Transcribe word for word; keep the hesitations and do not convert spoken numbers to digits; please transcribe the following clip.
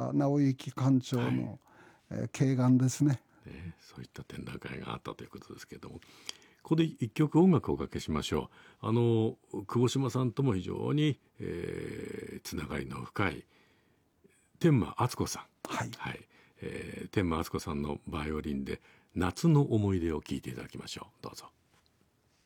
は直行館長の、はいえー、慶願ですね。 ね、そういった展覧会があったということですけれども、ここで一曲音楽をおかけしましょう。あの久保島さんとも非常に、えー、つながりの深い天満敦子さん、 はいはいえー、天満敦子さんのバイオリンで夏の思い出を聴いていただきましょう。どうぞ。